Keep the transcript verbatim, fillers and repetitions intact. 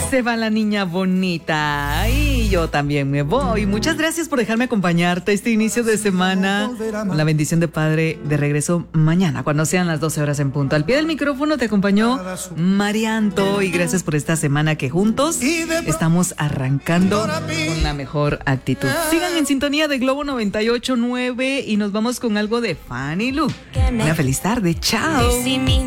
Se va la niña bonita y yo también me voy. Muchas gracias por dejarme acompañarte este inicio de semana. Con la bendición de Padre, de regreso mañana cuando sean las doce horas en punto. Al pie del micrófono te acompañó Marianto y gracias por esta semana que juntos estamos arrancando con la mejor actitud. Sigan en sintonía de Globo noventa y ocho punto nueve y nos vamos con algo de Fanny Lu. Una feliz tarde. Chao.